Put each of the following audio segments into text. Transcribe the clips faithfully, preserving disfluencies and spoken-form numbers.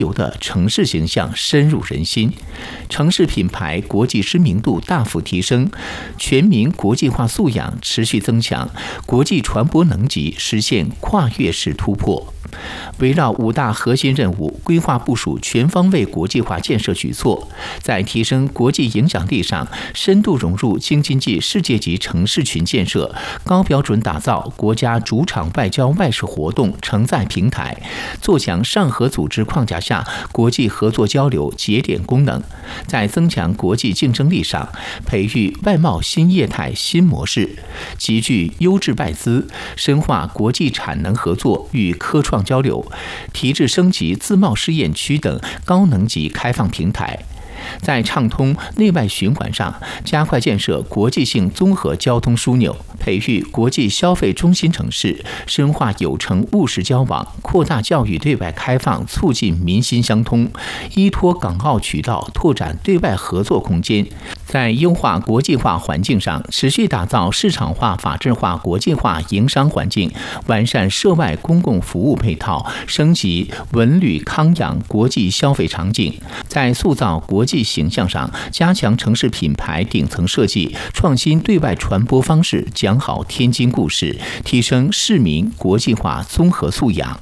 游的城市形象深入人心，城市品牌国际知名度大幅提升，全民国际化素养持续增强，国际传播能级实现跨越式突破。围绕五大核心任务，规划部署全方位国际化建设举措，在提升国际影响力上，深度融入京津冀世界级城市群建设，高标准打造国家主场外交外事活动承载平台，做强上合组织框架下国际合作交流节点功能。在增强国际竞争力上，培育外贸新业态新模式，集聚优质外资，深化国际产能合作与科创交流，提质升级自贸试验区等高能级开放平台。在畅通内外循环上，加快建设国际性综合交通枢纽，培育国际消费中心城市，深化有诚务实交往，扩大教育对外开放，促进民心相通，依托港澳渠道拓展对外合作空间。在优化国际化环境上，持续打造市场化、法治化、国际化营商环境，完善涉外公共服务配套，升级文旅康养国际消费场景。在塑造国际形象上，加强城市品牌顶层设计，创新对外传播方式，讲好天津故事，提升市民国际化综合素养。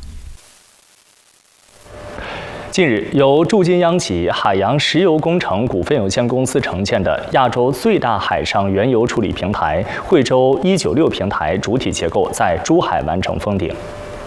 近日，由驻京央企海洋石油工程股份有限公司承建的亚洲最大海上原油处理平台惠州一九六平台主体结构在珠海完成封顶。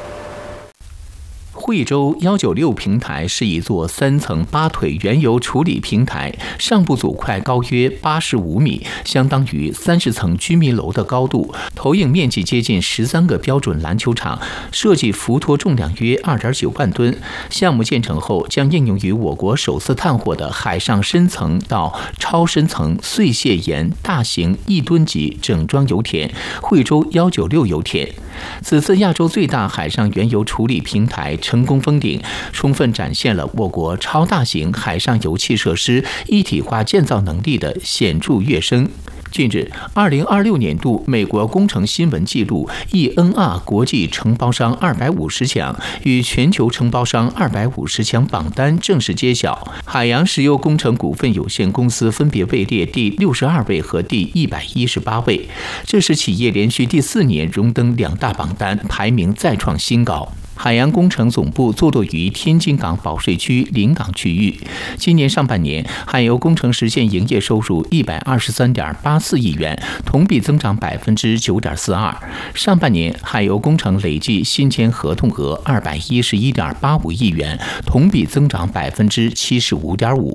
惠州一九六平台是一座三层八腿原油处理平台，上部组块高约八十五米，相当于三十层居民楼的高度，投影面积接近十三个标准篮球场，设计浮托重量约二点九万吨。项目建成后，将应用于我国首次探获的海上深层到超深层碎屑岩大型一吨级整装油田——惠州一九六油田。此次亚洲最大海上原油处理平台成功封顶，充分展现了我国超大型海上油气设施一体化建造能力的显著跃升。近日，二零二六年度美国工程新闻记录 E N R 国际承包商二百五十强与全球承包商二百五十强榜单正式揭晓，海洋石油工程股份有限公司分别位列第六十二位和第一百一十八位，这是企业连续第四年荣登两大榜单，排名再创新高。海洋工程总部坐落于天津港保税区临港区域。今年上半年，海油工程实现营业收入一百二十三点八四亿元，同比增长百分之九点四二。上半年，海油工程累计新签合同额二百一十一点八五亿元，同比增长百分之七十五点五。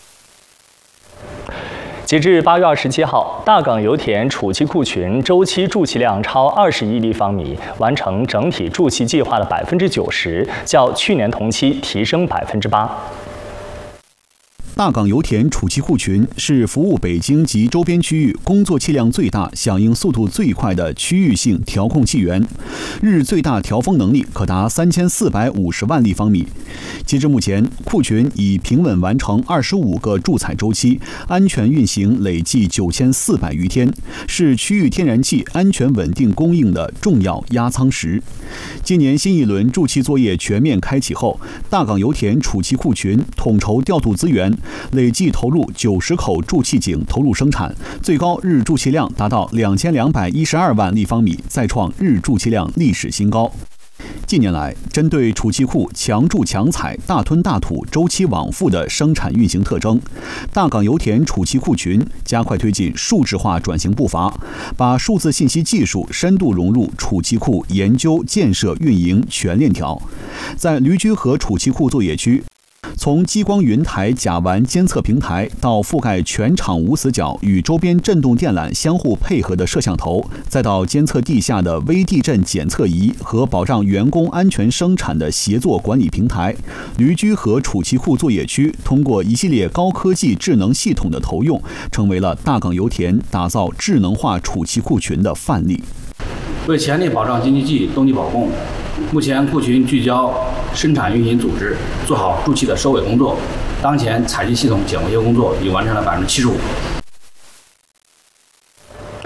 截至八月二十七号，大港油田储气库群周期注气量超二十亿立方米，完成整体注气计划的百分之九十，较去年同期提升百分之八。 大港油田储气库群是服务北京及周边区域工作气量最大、响应速度最快的区域性调控气源，日最大调峰能力可达三千四百五十万立方米。截至目前，库群已平稳完成二十五个注采周期，安全运行累计九千四百余天，是区域天然气安全稳定供应的重要压舱石。今年新一轮注气作业全面开启后，大港油田储气库群统筹调度资源，累计投入九十口注气井投入生产，最高日注气量达到两千两百一十二万立方米，再创日注气量历史新高。近年来，针对储气库强注强采、大吞大吐、周期往复的生产运行特征，大港油田储气库群加快推进数字化转型步伐，把数字信息技术深度融入储气库研究、建设、运营全链条。在驴居河储气库作业区，从激光云台甲烷监测平台到覆盖全场无死角与周边震动电缆相互配合的摄像头，再到监测地下的微地震检测仪和保障员工安全生产的协作管理平台，驴居河储气库作业区通过一系列高科技智能系统的投用，成为了大港油田打造智能化储气库群的范例。 为全力保障经济冀冬季保供，目前库群聚焦生产运营组织，做好注气的收尾工作。当前采集系统检维修工作已完成了百分之七十五。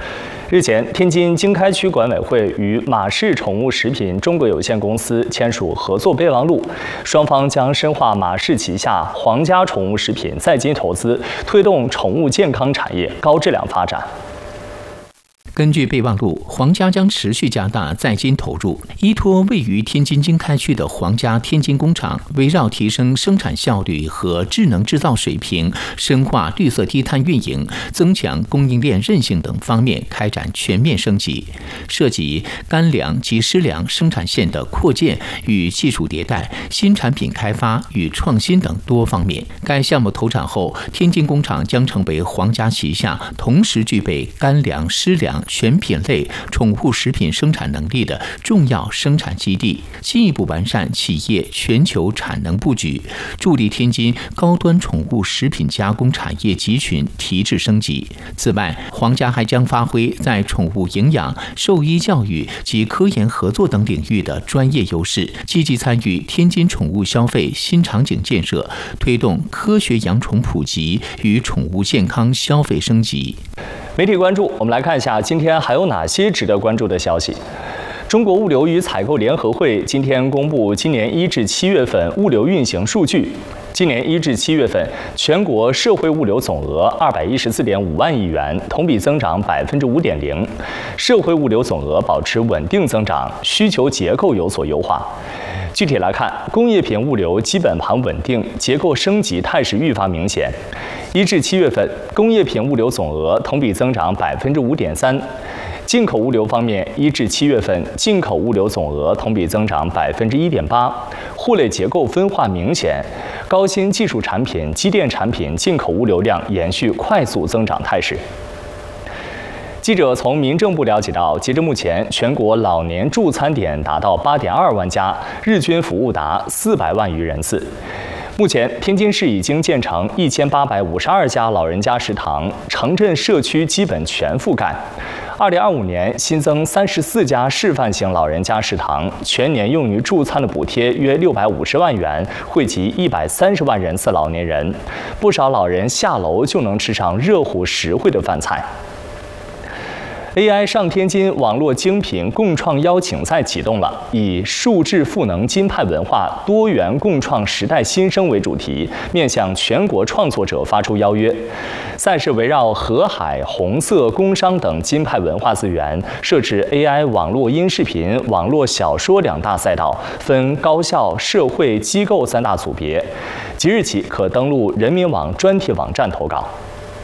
日前，天津经开区管委会与马氏宠物食品中国有限公司签署合作备忘录，双方将深化马氏旗下皇家宠物食品在京投资，推动宠物健康产业高质量发展。 根据备忘录，皇家将持续加大在京投入，依托位于天津经开区的皇家天津工厂，围绕提升生产效率和智能制造水平，深化绿色低碳运营，增强供应链韧性等方面开展全面升级，涉及干粮及湿粮生产线的扩建与技术迭代、新产品开发与创新等多方面。该项目投产后，天津工厂将成为皇家旗下同时具备干粮、湿粮全品类宠物食品生产能力的重要生产基地，进一步完善企业全球产能布局，助力天津高端宠物食品加工产业集群提质升级。此外，皇家还将发挥在宠物营养、兽医教育及科研合作等领域的专业优势，积极参与天津宠物消费新场景建设，推动科学养宠普及与宠物健康消费升级。 媒体关注，我们来看一下今天还有哪些值得关注的消息。中国物流与采购联合会今天公布今年一至七月份物流运行数据。今年一至七月份，全国社会物流总额二百一十四点五万亿元，同比增长百分之五点零。社会物流总额保持稳定增长，需求结构有所优化。具体来看，工业品物流基本盘稳定，结构升级态势愈发明显。一至七月份，工业品物流总额同比增长百分之五点三。进口物流方面，一至七月份进口物流总额同比增长百分之一点八，货类结构分化明显，高新技术产品、机电产品进口物流量延续快速增长态势。记者从民政部了解到，截至目前，全国老年助餐点达到八点二万家，日均服务达四百万余人次。目前，天津市已经建成一千八百五十二家老人家食堂，城镇社区基本全覆盖。二零二五年新增三十四家示范型老人家食堂，全年用于助餐的补贴约六百五十万元，惠及一百三十万人次老年人。不少老人下楼就能吃上热乎实惠的饭菜。A I 上天津网络精品共创邀请赛启动了，以数智赋能金派文化多元共创时代新生为主题，面向全国创作者发出邀约。赛事围绕河海、红色、工商等金派文化资源，设置 A I 网络音视频、网络小说两大赛道，分高校、社会、机构三大组别。即日起可登录人民网专题网站投稿。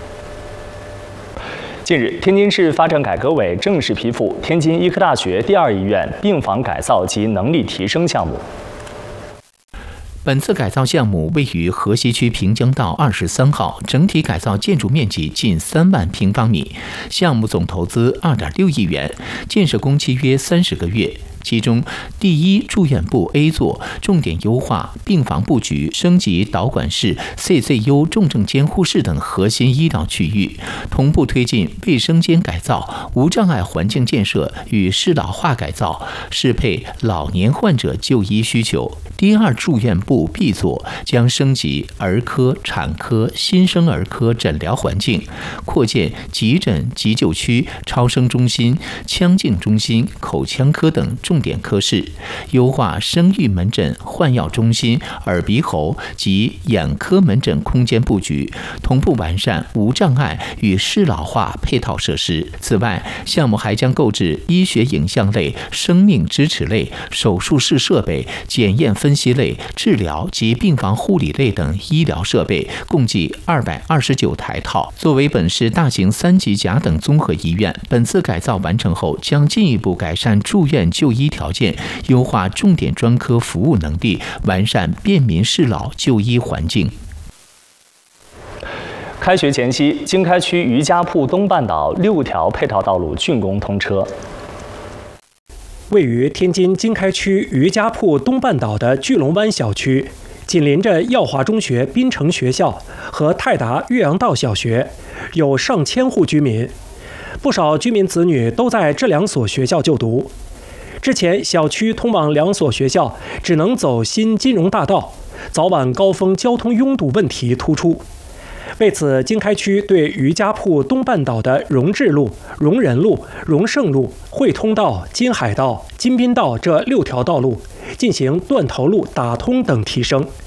近日，天津市发展改革委正式批复天津医科大学第二医院病房改造及能力提升项目。 本次改造项目位于河西区平江道二十三号，整体改造建筑面积近三万平方米，项目总投资二点六亿元，建设工期约三十个月。其中，第一住院部 A 座重点优化病房布局，升级导管室、C C U 重症监护室等核心医疗区域，同步推进卫生间改造、无障碍环境建设与适老化改造，适配老年患者就医需求。第二住院部 B 座将升级儿科、产科、新生儿科诊疗环境，扩建急诊、急救区、超声中心、腔镜中心、口腔科等重点科室，优化生育门诊、换药中心、耳鼻喉及眼科门诊空间布局，同步完善无障碍与适老化配套设施。此外，项目还将购置医学影像类、生命支持类、手术室设备、检验分析类、治疗及病房护理类等医疗设备，共计二百二十九台套。作为本市大型三级甲等综合医院，本次改造完成后，将进一步改善住院就医条件，优化重点专科服务能力，完善便民适老就医环境。 开学前夕，经开区余家铺东半岛六条配套道路竣工通车。 位于天津经开区余家铺东半岛的聚龙湾小区，紧邻着耀华中学滨城学校和泰达岳阳道小学，有上千户居民，不少居民子女都在这两所学校就读。之前，小区通往两所学校只能走新金融大道，早晚高峰交通拥堵问题突出。 为此，经开区对余家铺东半岛的荣智路、荣仁路、荣盛路、汇通道、金海道、金滨道这六条道路进行断头路打通等提升。